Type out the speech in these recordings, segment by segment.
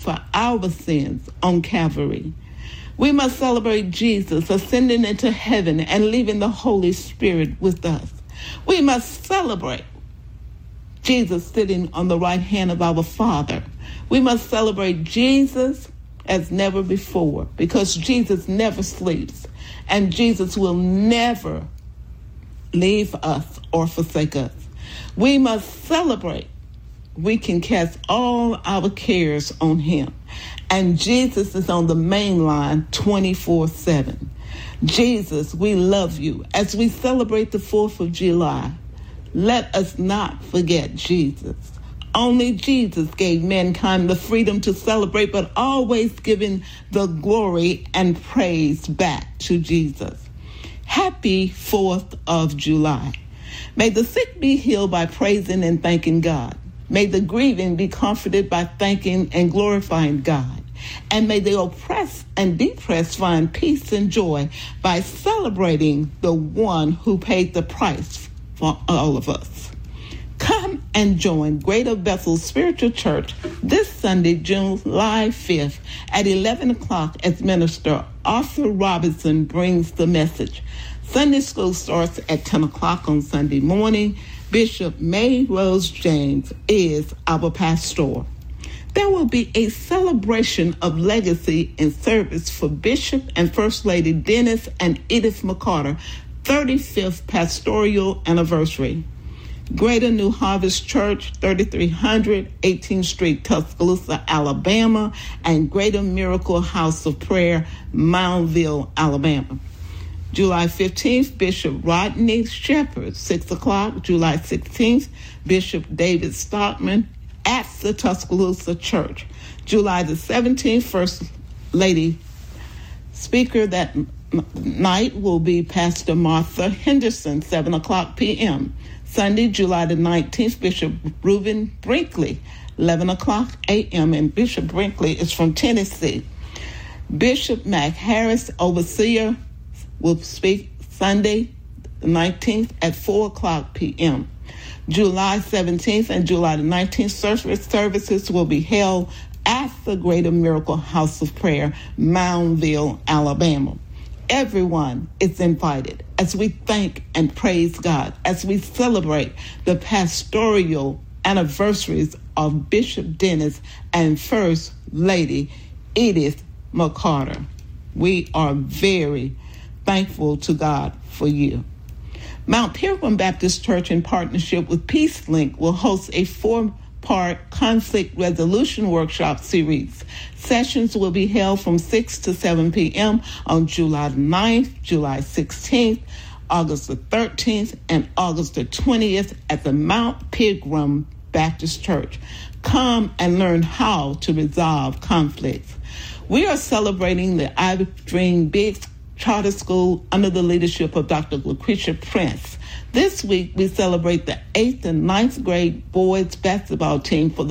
for our sins on Calvary. We must celebrate Jesus ascending into heaven and leaving the Holy Spirit with us. We must celebrate Jesus sitting on the right hand of our Father. We must celebrate Jesus as never before, because Jesus never sleeps and Jesus will never leave us or forsake us. We must celebrate. We can cast all our cares on him. And Jesus is on the main line 24/7. Jesus, we love you. As we celebrate the 4th of July, let us not forget Jesus. Only Jesus gave mankind the freedom to celebrate, but always giving the glory and praise back to Jesus. Happy 4th of July. May the sick be healed by praising and thanking God. May the grieving be comforted by thanking and glorifying God. And may the oppressed and depressed find peace and joy by celebrating the one who paid the price for all of us. Come and join Greater Bethel Spiritual Church this Sunday, July 5th at 11 o'clock as Minister Arthur Robinson brings the message. Sunday school starts at 10 o'clock on Sunday morning. Bishop May Rose James is our pastor. There will be a celebration of legacy and service for Bishop and First Lady Dennis and Edith McCarter, 35th pastoral anniversary. Greater New Harvest Church, 3300 18th Street, Tuscaloosa, Alabama, and Greater Miracle House of Prayer, Moundville, Alabama. July 15th, Bishop Rodney Shepherd, 6 o'clock. July 16th, Bishop David Stockman at the Tuscaloosa Church. July the 17th, First Lady speaker that night will be Pastor Martha Henderson, 7 o'clock p.m. Sunday, July the 19th, Bishop Reuben Brinkley, 11 o'clock a.m., and Bishop Brinkley is from Tennessee. Bishop Mac Harris, overseer, will speak Sunday the 19th at 4 o'clock p.m. July 17th and July the 19th services will be held at the Greater Miracle House of Prayer, Moundville, Alabama. Everyone is invited as we thank and praise God, as we celebrate the pastoral anniversaries of Bishop Dennis and First Lady Edith McCarter. We are very thankful to God for you. Mount Pilgrim Baptist Church, in partnership with Peace Link, will host a 4-part conflict resolution workshop series. Sessions will be held from 6 to 7 p.m. on July 9th, July 16th, August the 13th, and August the 20th at the Mount Pilgrim Baptist Church. Come and learn how to resolve conflicts. We are celebrating the Ivy Dream Big Charter School under the leadership of Dr. Lucretia Prince. This week, we celebrate the 8th and 9th grade boys basketball team for the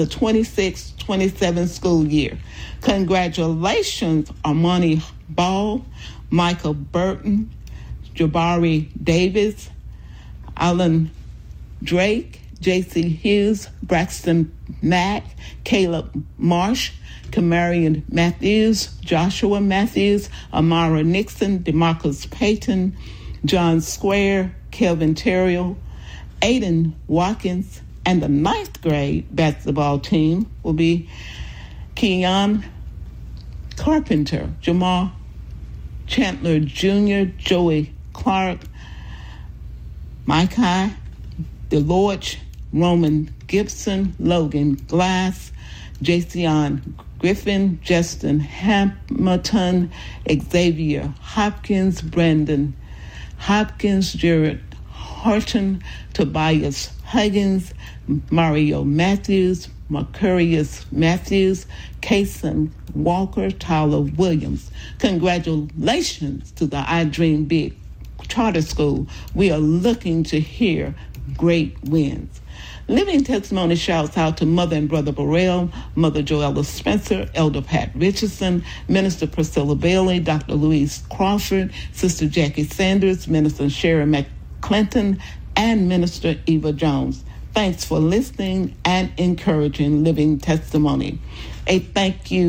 26-27 school year. Congratulations, Armani Ball, Michael Burton, Jabari Davis, Alan Drake, J.C. Hughes, Braxton Mack, Caleb Marsh, Camarion Matthews, Joshua Matthews, Amara Nixon, DeMarcus Payton, John Square, Kelvin Terrell, Aiden Watkins, and the 9th grade basketball team will be Keon Carpenter, Jamal Chandler Jr., Joey Clark, Micah Deloach, Roman Gibson, Logan Glass, Jason Griffin, Justin Hamilton, Xavier Hopkins, Brandon Hopkins, Jared Horton, Tobias Huggins, Mario Matthews, Mercurius Matthews, Kason Walker, Tyler Williams. Congratulations to the I Dream Big Charter School. We are looking to hear great wins. Living Testimony shouts out to Mother and Brother Burrell, Mother Joella Spencer, Elder Pat Richardson, Minister Priscilla Bailey, Dr. Louise Crawford, Sister Jackie Sanders, Minister Sherry McClinton, and Minister Eva Jones. Thanks for listening and encouraging Living Testimony. A thank you